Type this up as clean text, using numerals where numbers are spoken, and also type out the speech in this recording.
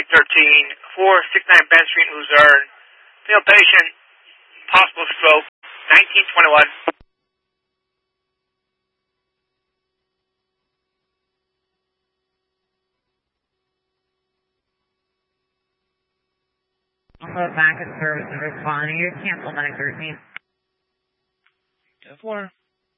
469 Ben Street, Luzerne. Male patient, possible stroke, 1921. Also, back at service and responding. You cancel 913. 4.